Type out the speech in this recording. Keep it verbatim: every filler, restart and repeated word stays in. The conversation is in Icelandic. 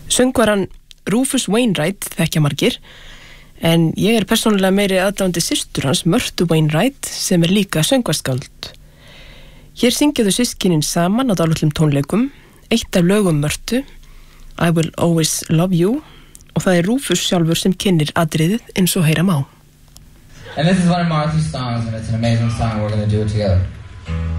Söngvaran Rufus Wainwright þekkja margir, en ég er persónulega meiri aðdáandi systur hans, Mörtu Wainwright, sem er líka söngvaskáld. Hér syngja þau systkinin saman á dálitlum tónleikum, eitt af lögum Mörtu, I Will Always Love You, og það er Rufus sjálfur sem kynnir atriðið eins og heyra má. And this is one of Martha's songs, and it's an amazing song. We're going to do it together.